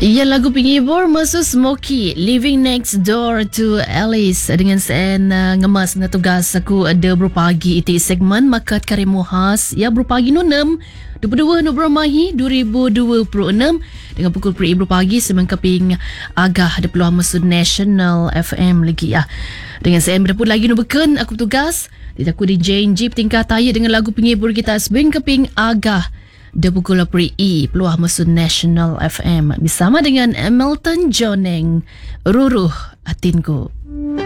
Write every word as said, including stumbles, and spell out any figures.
Ya, lagu penghibur Masu Smoky, Living Next Door to Alice. Dengan sen uh, ngemas na tugas aku ada berpagi iti segmen Makat Karimu Khas ya berpagi nunem dua puluh dua November dua ribu dua puluh enam dengan pukul peri berpagi semengkaping agah ada peluang masuk National F M lagi ya. Dengan sen berpun lagi nu beken aku tugas aku di J N G tingkat taya dengan lagu penghibur kita semengkaping agah dia pukul peri I peluang masuk National F M bersama dengan Milton Joneng, Ruruh Atinku.